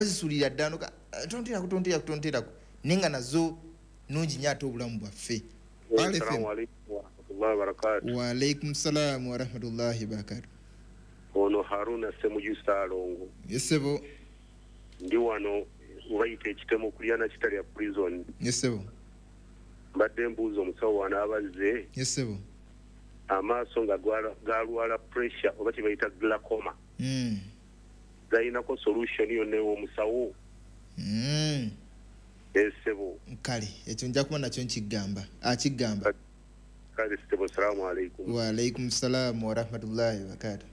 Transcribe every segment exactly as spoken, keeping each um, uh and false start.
zisulira ddano tontera kutontera kutontera nenga nazo nungi nyata obulamu bwaffe. Assalamu alaykum wa rahmatullahi wa barakatuh. Wa alaykum salam wa rahmatullahi wa barakatuh. Ono Haruna Semujusa Alongo. Yesebo. Ndi wano ubayite ekitemo kulyana kitali ya prison. Yesebo. Mbadde mbuuzo omusawo wano abazze. Yesebo. Amaaso nga galwala pressure oba kibayita glaucoma. Mm. Gayinako solution yonna ew'omusawo. Mm. Yesebo. Kale ekyo nja kuba nakyo nkigamba akigamba. Kale sebo. Assalamu alaykum. Wa alaykum salam wa rahmatullahi wa barakatuh.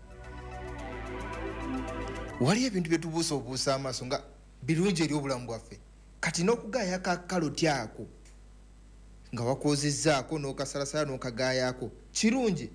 Wali ebintu bye tubuusa obuusa amaaso nga birungi eri obulamu bwaffe kati n'okugaaya ka kaloti ako nga wakozezzaako n'okasalasala n'okagaayaako kirungi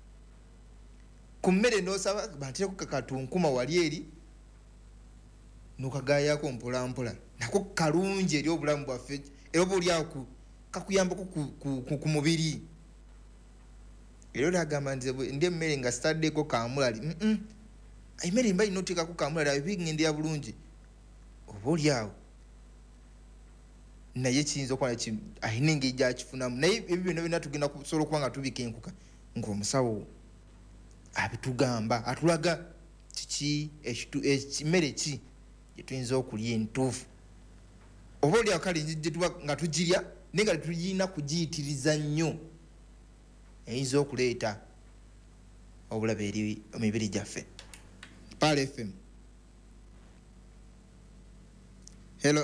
ku mmere n'osaba banteeko kakatunkuma wali eri n'okagaayaako mpolampola nako kalungi eri obulamu bwaffe era oba oli awo kakuyambako ku mubiri era olagamba ndi emmere nga sitaddeko kamulali mm emmere mba ino oteekako kamulali abibiŋŋendera bulungi oba oli awo naye kiyinza okuba alina engeri gyakifunamu naye ebyo byonna byonna tugenda kusobola okuba nga tubikenkuka ng'omusawo abitugamba atulaga kiki emmere ki gye tuyinza okulya entuufu oba oli awo kale gyetuba nga tugirya naye nga tetugirina kugiyitiriza nnyo eyinza okuleeta obulabe eri emibiri gyaffe. Pal F M. Hello.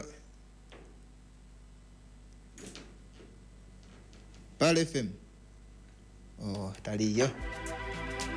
Pal F M. Oh, taliyo.